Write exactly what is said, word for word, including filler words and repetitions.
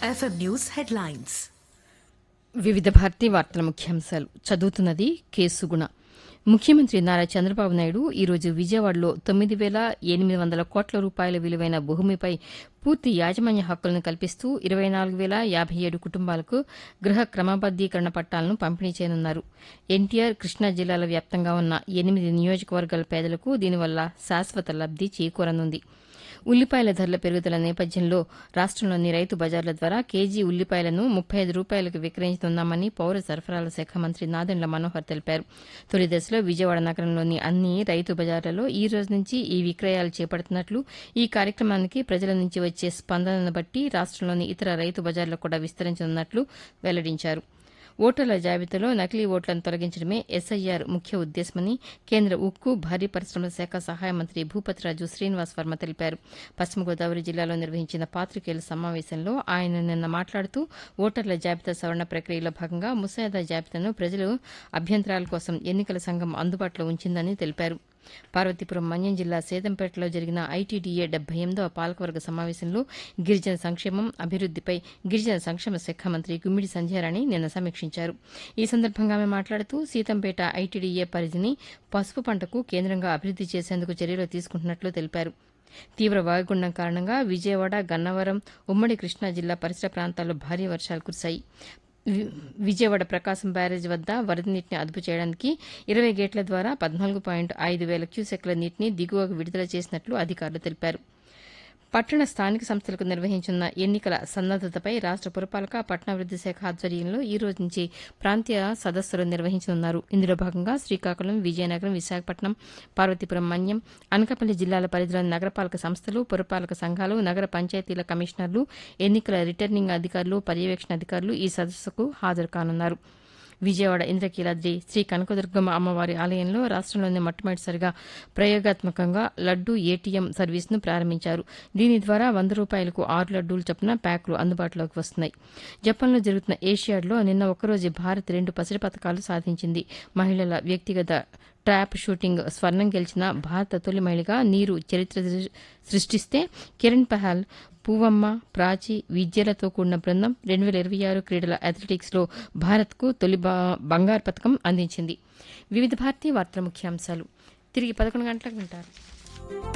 FM news headlines. వివిధ భారతీ వార్తల ముఖ్యాంశాలు చదువుతున్నది కేసుగుణ. ముఖ్యమంత్రి నారా చంద్రబాబు నాయుడు ఈరోజు విజయవాడలో తొమ్మిది వేల ఎనిమిది వందల కోట్ల రూపాయల విలువైన భూమిపై పూర్తి యాజమాన్య హక్కులను కల్పిస్తూ ఇరవై నాలుగు వేల యాభై ఏడు కుటుంబాలకు గృహ క్రమబద్దీకరణ పట్టాలను పంపిణీ చేయనున్నారు. ఎన్టీఆర్, కృష్ణా జిల్లాల వ్యాప్తంగా ఉన్న ఎనిమిది నియోజకవర్గాల పేదలకు దీనివల్ల శాశ్వత లబ్ది చేకూరనుంది. ఉల్లిపాయల ధరల పెరుగుదల నేపథ్యంలో రాష్టంలోని రైతు బజార్ల ద్వారా కేజీ ఉల్లిపాయలను ముప్పై ఐదు రూపాయలకు విక్రయిస్తున్నామని పౌర సరఫరాల శాఖ మంత్రి నాదెండ్ల మనోహర్ తెలిపారు. తొలి దశలో విజయవాడ నగరంలోని అన్ని రైతు బజార్లలో ఈ రోజు నుంచి ఈ విక్రయాలు చేపడుతున్నట్లు, ఈ కార్యక్రమానికి ప్రజల నుంచి వచ్చే స్పందనను బట్టి రాష్టంలోని ఇతర రైతు బజార్లకు కూడా విస్తరించనున్నట్లు వెల్లడించారు. ఓటర్ల జాబితాలో నకిలీ ఓట్లను తొలగించడమే ఎస్ఐఆర్ ముఖ్య ఉద్దేశమని కేంద్ర ఉక్కు, భారీ పరిశ్రమల శాఖ సహాయ మంత్రి భూపతిరాజు శ్రీనివాస్ వర్మ తెలిపారు. పశ్చిమ గోదావరి జిల్లాలో నిర్వహించిన పాతికేయుల సమావేశంలో ఆయన నిన్న మాట్లాడుతూ ఓటర్ల జాబితా సవరణ ప్రక్రియలో భాగంగా ముసాయిదా జాబితాను ప్రజలు అభ్యంతరాల కోసం ఎన్నికల సంఘం అందుబాటులో ఉంచిందని తెలిపారు. పార్వతీపురం మన్యం జిల్లా సేదంపేటలో జరిగిన ఐటీడీఏ డెబ్బై ఎనిమిదవ పాలకవర్గ సమావేశంలో గిరిజన సంక్షేమం, అభివృద్దిపై గిరిజన సంక్షేమ శాఖ మంత్రి గుమ్మిడి సంధ్యారాణి నిన్న సమీక్షించారు. ఈ సందర్భంగా ఆమె మాట్లాడుతూ సీతంపేట ఐటీడీఏ పరిధిని పసుపు పంటకు కేంద్రంగా అభివృద్ది చేసేందుకు చర్యలు తీసుకుంటున్నట్లు తెలిపారు. తీవ్ర వాయుగుండం కారణంగా విజయవాడ, గన్నవరం, ఉమ్మడి కృష్ణా జిల్లా పరిసర ప్రాంతాల్లో భారీ వర్షాలు కురిశాయి. విజయవాడ ప్రకాశం బ్యారేజ్ వద్ద వరద నీటిని అదుపు చేయడానికి ఇరవై గేట్ల ద్వారా పద్నాలుగు పాయింట్ ఐదు వేల క్యూసెక్ల నీటిని దిగువకు విడుదల చేసినట్లు అధికారులు తెలిపారు. పట్టణ స్థానిక సంస్థలకు నిర్వహించిన ఎన్నికల సన్నద్దతపై రాష్ట పురపాలక, పట్టణాభివృద్ది శాఖ ఆధ్వర్యంలో ఈ రోజు నుంచి ప్రాంతీయ సదస్సులు నిర్వహించనున్నారు. ఇందులో భాగంగా శ్రీకాకుళం, విజయనగరం, విశాఖపట్నం, పార్వతీపురం మన్యం, అనకాపల్లి జిల్లాల పరిధిలోని నగరపాలక సంస్థలు, పురపాలక సంఘాలు, నగర పంచాయతీల కమిషనర్లు, ఎన్నికల రిటర్నింగ్ అధికారులు, పర్యవేక్షణ అధికారులు ఈ సదస్సుకు హాజరు కానున్నారు. విజయవాడ ఇంద్రకీలాద్రి శ్రీ కనకదుర్గమ్మ అమ్మవారి ఆలయంలో రాష్టంలోనే మొట్టమొదటిసారిగా ప్రయోగాత్మకంగా లడ్డూ ఏటీఎం సర్వీసును ప్రారంభించారు. దీని ద్వారా వంద రూపాయలకు ఆరు లడ్డూలు చొప్పున ప్యాకులు అందుబాటులోకి వస్తున్నాయి. జపాన్లో జరుగుతున్న ఏషియాడ్లో నిన్న ఒక్కరోజు భారత్ రెండు పసిడి పతకాలు సాధించింది. మహిళల వ్యక్తిగత ట్రాప్ షూటింగ్ స్వర్ణం గెలిచిన భారత తొలి మహిళగా నీరు చరిత్ర సృష్టిస్తే కిరణ్ పహాల్, పూవమ్మ, ప్రాచి, విద్యలతో కూడిన బృందం రెండు వేల ఇరవై ఆరు క్రీడల అథ్లెటిక్స్లో భారత్కు తొలి బంగారు పతకం అందించింది. వివిధ భారతీయ వార్తల ముఖ్యాంశాలు తిరిగి పదకొండు గంటలకు వింటారు.